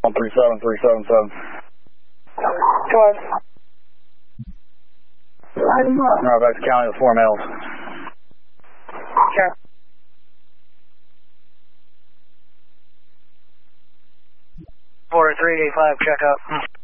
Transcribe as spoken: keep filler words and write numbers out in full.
one three seven three seven seven. Go ahead. Alright, back to county with four males. Okay. four three eight five, check up.